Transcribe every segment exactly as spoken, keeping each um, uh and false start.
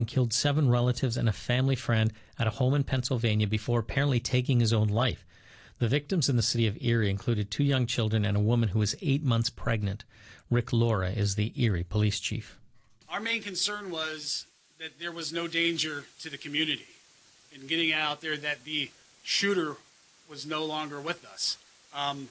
and killed seven relatives and a family friend at a home in Pennsylvania before apparently taking his own life. The victims in the city of Erie included two young children and a woman who was eight months pregnant. Rick Laura is the Erie police chief. Our main concern was that there was no danger to the community in getting out there, that the shooter was no longer with us. Um,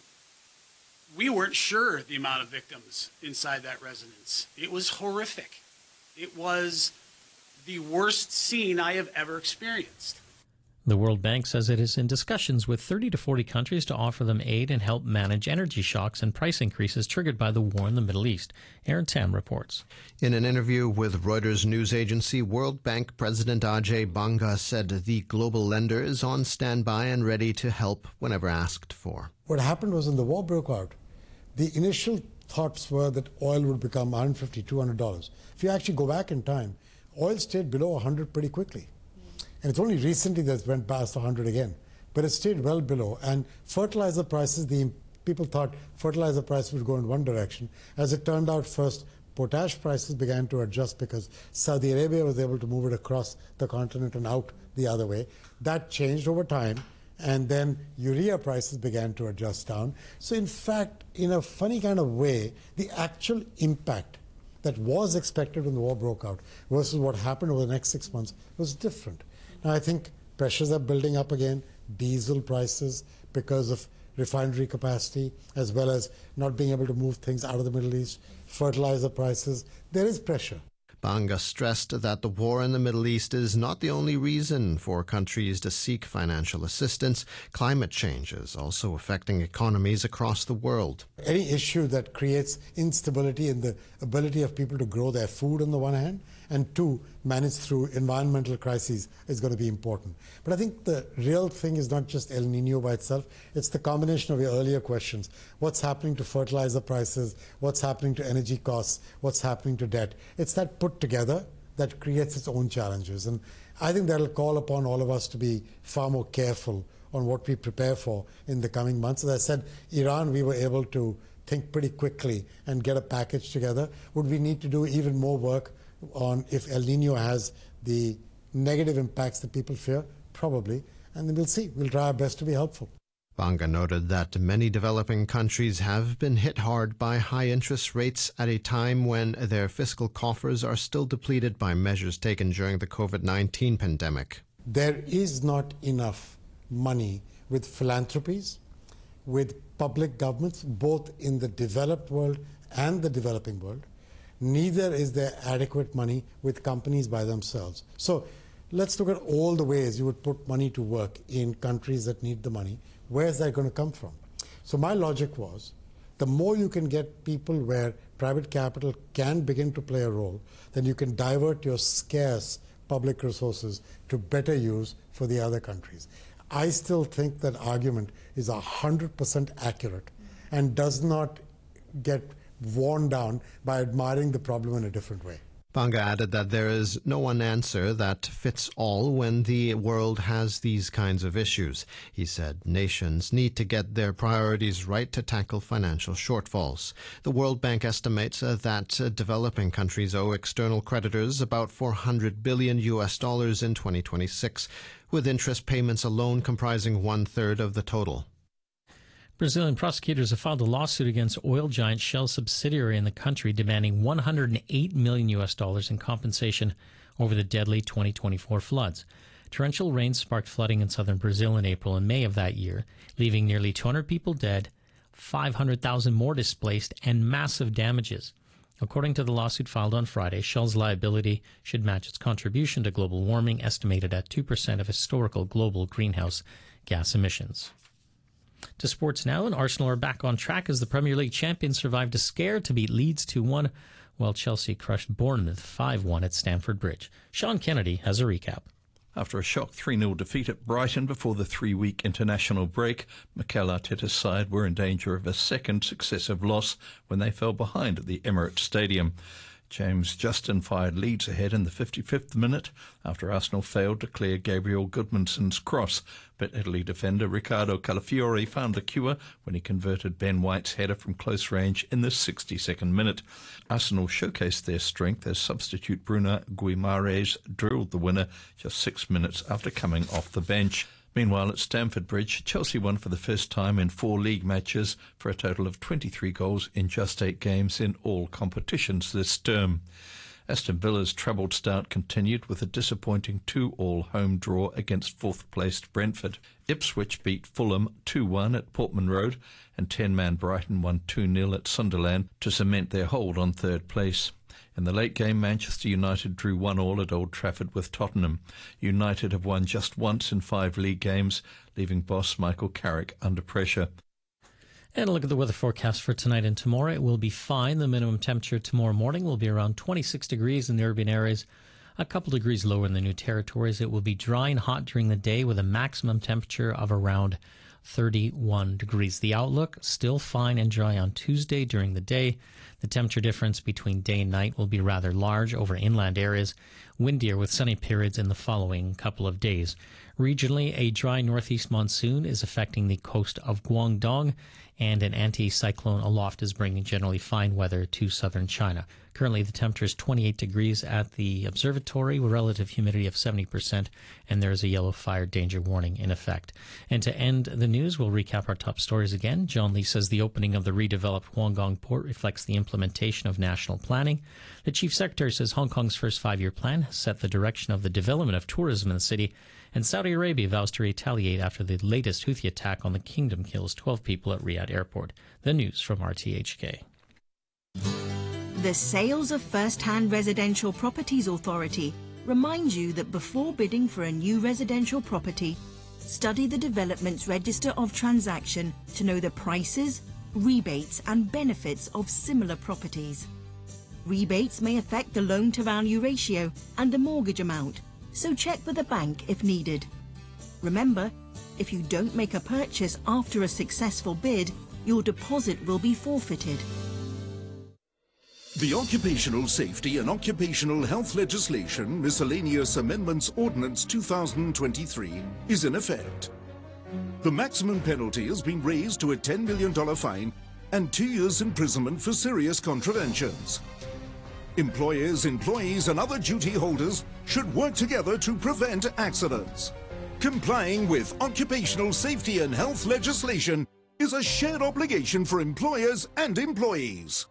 we weren't sure the amount of victims inside that residence. It was horrific. It was the worst scene I have ever experienced. The World Bank says it is in discussions with thirty to forty countries to offer them aid and help manage energy shocks and price increases triggered by the war in the Middle East. Aaron Tam reports. In an interview with Reuters news agency, World Bank President Ajay Banga said the global lender is on standby and ready to help whenever asked for. What happened was when the war broke out, the initial thoughts were that oil would become one hundred fifty dollars, two hundred dollars. If you actually go back in time, oil stayed below one hundred pretty quickly. And it's only recently that it went past one hundred again. But it stayed well below. And fertilizer prices, the people thought fertilizer prices would go in one direction. As it turned out, first, potash prices began to adjust because Saudi Arabia was able to move it across the continent and out the other way. That changed over time. And then urea prices began to adjust down. So in fact, in a funny kind of way, the actual impact that was expected when the war broke out versus what happened over the next six months was different. Now, I think pressures are building up again, diesel prices because of refinery capacity, as well as not being able to move things out of the Middle East, fertilizer prices. There is pressure. Banga stressed that the war in the Middle East is not the only reason for countries to seek financial assistance. Climate change is also affecting economies across the world. Any issue that creates instability in the ability of people to grow their food on the one hand, and two, manage through environmental crises is going to be important. But I think the real thing is not just El Nino by itself, it's the combination of your earlier questions. What's happening to fertilizer prices? What's happening to energy costs? What's happening to debt? It's that put together that creates its own challenges. And I think that'll call upon all of us to be far more careful on what we prepare for in the coming months. As I said, Iran, we were able to think pretty quickly and get a package together. Would we need to do even more work on if El Nino has the negative impacts that people fear? Probably. And then we'll see. We'll try our best to be helpful. Banga noted that many developing countries have been hit hard by high interest rates at a time when their fiscal coffers are still depleted by measures taken during the COVID nineteen pandemic. There is not enough money with philanthropies, with public governments, both in the developed world and the developing world. Neither is there adequate money with companies by themselves. So let's look at all the ways you would put money to work in countries that need the money. Where is that going to come from? So my logic was, the more you can get people where private capital can begin to play a role, then you can divert your scarce public resources to better use for the other countries. I still think that argument is one hundred percent accurate and does not get worn down by admiring the problem in a different way. Banga added that there is no one answer that fits all when the world has these kinds of issues. He said nations need to get their priorities right to tackle financial shortfalls. The World Bank estimates uh, that uh, developing countries owe external creditors about four hundred billion U S dollars in twenty twenty-six, with interest payments alone comprising one-third of the total. Brazilian prosecutors have filed a lawsuit against oil giant Shell's subsidiary in the country, demanding one hundred eight million U S dollars in compensation over the deadly twenty twenty-four floods. Torrential rains sparked flooding in southern Brazil in April and May of that year, leaving nearly two hundred people dead, five hundred thousand more displaced, and massive damages. According to the lawsuit filed on Friday, Shell's liability should match its contribution to global warming, estimated at two percent of historical global greenhouse gas emissions. To sports now, and Arsenal are back on track as the Premier League champions survived a scare to beat Leeds two one, while Chelsea crushed Bournemouth five one at Stamford Bridge. Sean Kennedy has a recap. After a shock three nil defeat at Brighton before the three-week international break, Mikel Arteta's side were in danger of a second successive loss when they fell behind at the Emirates Stadium. James Justin fired Leeds ahead in the fifty-fifth minute after Arsenal failed to clear Gabriel Goodmanson's cross, but Italy defender Riccardo Calafiori found a cure when he converted Ben White's header from close range in the sixty-second minute. Arsenal showcased their strength as substitute Bruno Guimaraes drilled the winner just six minutes after coming off the bench. Meanwhile, at Stamford Bridge, Chelsea won for the first time in four league matches for a total of twenty-three goals in just eight games in all competitions this term. Aston Villa's troubled start continued with a disappointing two-all home draw against fourth-placed Brentford. Ipswich beat Fulham two one at Portman Road, and ten-man Brighton won two nil at Sunderland to cement their hold on third place. In the late game, Manchester United drew one all at Old Trafford with Tottenham. United have won just once in five league games, leaving boss Michael Carrick under pressure. And a look at the weather forecast for tonight and tomorrow. It will be fine. The minimum temperature tomorrow morning will be around twenty-six degrees in the urban areas, a couple degrees lower in the New Territories. It will be dry and hot during the day with a maximum temperature of around thirty-one degrees. The outlook, still fine and dry on Tuesday during the day. The temperature difference between day and night will be rather large over inland areas, windier with sunny periods in the following couple of days. Regionally, a dry northeast monsoon is affecting the coast of Guangdong, and an anti-cyclone aloft is bringing generally fine weather to southern China. Currently, the temperature is twenty-eight degrees at the observatory with relative humidity of seventy percent, and there is a yellow fire danger warning in effect. And to end the news, we'll recap our top stories again. John Lee says the opening of the redeveloped Wollongong port reflects the implementation of national planning. The Chief Secretary says Hong Kong's first five-year plan has set the direction of the development of tourism in the city, and Saudi Arabia vows to retaliate after the latest Houthi attack on the kingdom kills twelve people at Riyadh Airport. The news from R T H K. The Sales of First-Hand Residential Properties Authority reminds you that before bidding for a new residential property, study the Development's Register of Transaction to know the prices, rebates and benefits of similar properties. Rebates may affect the loan-to-value ratio and the mortgage amount, so check with the bank if needed. Remember, if you don't make a purchase after a successful bid, your deposit will be forfeited. The Occupational Safety and Occupational Health Legislation Miscellaneous Amendments Ordinance two thousand twenty-three is in effect. The maximum penalty has been raised to a ten million dollars fine and two years imprisonment for serious contraventions. Employers, employees and other duty holders should work together to prevent accidents. Complying with occupational safety and health legislation is a shared obligation for employers and employees.